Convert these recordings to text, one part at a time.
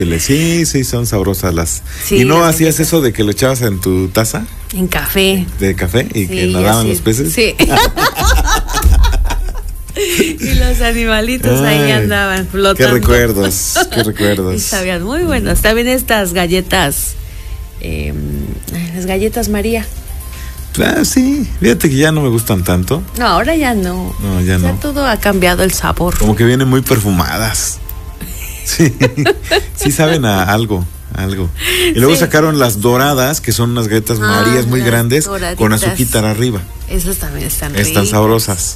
Sí, son sabrosas las. Sí, ¿Y no hacías eso de que lo echabas en tu taza? En café. ¿De café? ¿Y sí, que nadaban los peces? Sí. Y los animalitos ahí andaban flotando. Qué recuerdos, qué recuerdos. Y sabían muy buenos. También estas galletas, las galletas María. Sí, fíjate que ya no me gustan tanto. No, ahora ya no. No, ya no. Todo ha cambiado el sabor. Como que vienen muy perfumadas. Sí, sí saben a algo. Y luego sacaron las doradas, que son unas galletas Marías muy grandes, doraditas, con azuquitar arriba. Esas también están ricas. Están sabrosas.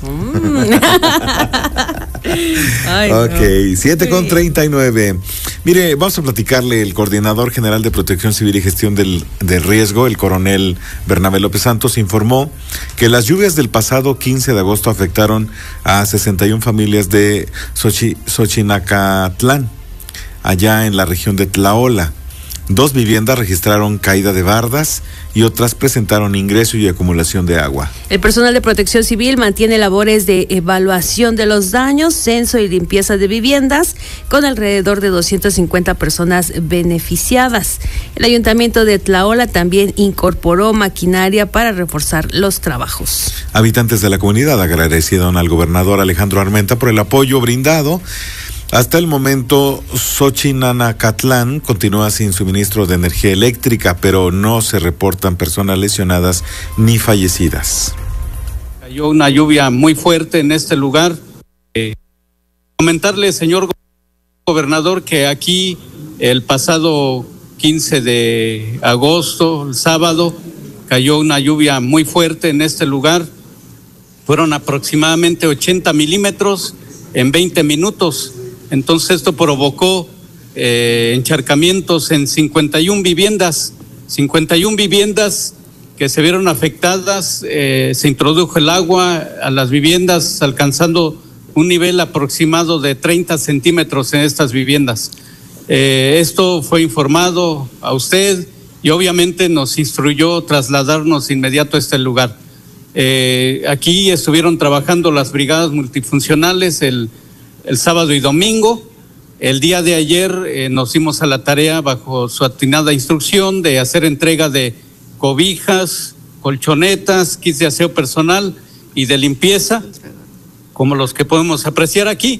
Ay, ok, no. 7:39. Mire, vamos a platicarle. El coordinador general de Protección Civil y Gestión del Riesgo, el coronel Bernabé López Santos, informó que las lluvias del pasado 15 de agosto afectaron a 61 familias de Xochinacatlán, allá en la región de Tlaola. 2 viviendas registraron caída de bardas y otras presentaron ingreso y acumulación de agua. El personal de Protección Civil mantiene labores de evaluación de los daños, censo y limpieza de viviendas, con alrededor de 250 personas beneficiadas. El Ayuntamiento de Tlaola también incorporó maquinaria para reforzar los trabajos. Habitantes de la comunidad agradecieron al gobernador Alejandro Armenta por el apoyo brindado. Hasta el momento, Xochinacatlán continúa sin suministro de energía eléctrica, pero no se reportan personas lesionadas ni fallecidas. Cayó una lluvia muy fuerte en este lugar. Comentarle, señor gobernador, que aquí el pasado 15 de agosto, el sábado, cayó una lluvia muy fuerte en este lugar. Fueron aproximadamente 80 milímetros en 20 minutos. Entonces esto provocó encharcamientos en 51 viviendas que se vieron afectadas. Se introdujo el agua a las viviendas, alcanzando un nivel aproximado de 30 centímetros en estas viviendas. Esto fue informado a usted y obviamente nos instruyó trasladarnos inmediato a este lugar. Aquí estuvieron trabajando las brigadas multifuncionales el sábado y domingo. El día de ayer nos dimos a la tarea, bajo su atinada instrucción, de hacer entrega de cobijas, colchonetas, kits de aseo personal y de limpieza, como los que podemos apreciar aquí.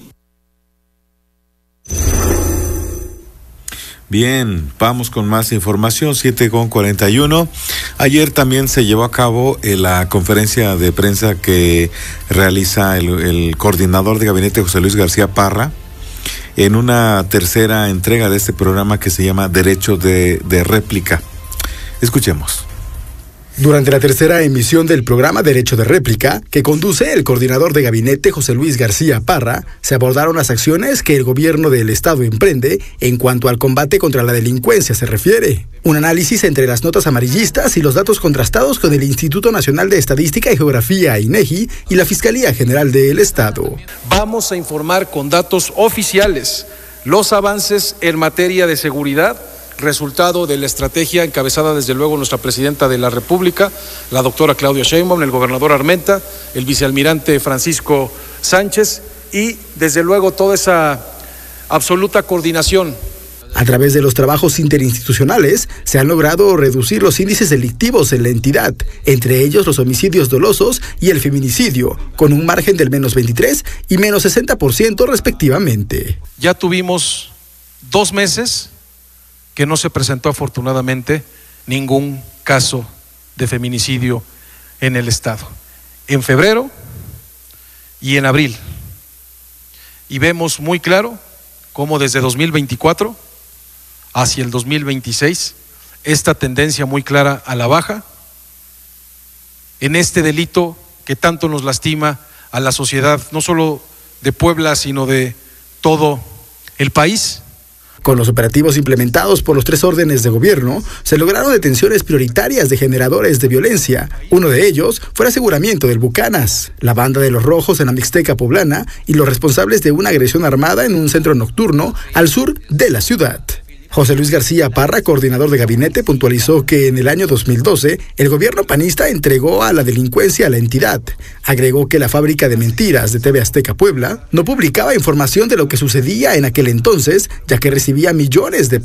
Bien, vamos con más información, 7:41. Ayer también se llevó a cabo la conferencia de prensa que realiza el coordinador de gabinete, José Luis García Parra, en una tercera entrega de este programa que se llama Derecho de Réplica. Escuchemos. Durante la tercera emisión del programa Derecho de Réplica, que conduce el coordinador de gabinete José Luis García Parra, se abordaron las acciones que el gobierno del Estado emprende en cuanto al combate contra la delincuencia se refiere. Un análisis entre las notas amarillistas y los datos contrastados con el Instituto Nacional de Estadística y Geografía, INEGI, y la Fiscalía General del Estado. Vamos a informar con datos oficiales los avances en materia de seguridad, resultado de la estrategia encabezada desde luego nuestra presidenta de la República, la doctora Claudia Sheinbaum, el gobernador Armenta, el vicealmirante Francisco Sánchez y desde luego toda esa absoluta coordinación. A través de los trabajos interinstitucionales se han logrado reducir los índices delictivos en la entidad, entre ellos los homicidios dolosos y el feminicidio, con un margen del menos 23 y menos 60% respectivamente. Ya tuvimos 2 meses que no se presentó afortunadamente ningún caso de feminicidio en el Estado. En febrero y en abril. Y vemos muy claro cómo desde 2024 hacia el 2026, esta tendencia muy clara a la baja, en este delito que tanto nos lastima a la sociedad, no solo de Puebla, sino de todo el país. Con los operativos implementados por los 3 órdenes de gobierno, se lograron detenciones prioritarias de generadores de violencia. Uno de ellos fue el aseguramiento del Bucanas, la banda de los Rojos en la Mixteca poblana y los responsables de una agresión armada en un centro nocturno al sur de la ciudad. José Luis García Parra, coordinador de gabinete, puntualizó que en el año 2012 el gobierno panista entregó a la delincuencia a la entidad. Agregó que la fábrica de mentiras de TV Azteca Puebla no publicaba información de lo que sucedía en aquel entonces, ya que recibía millones de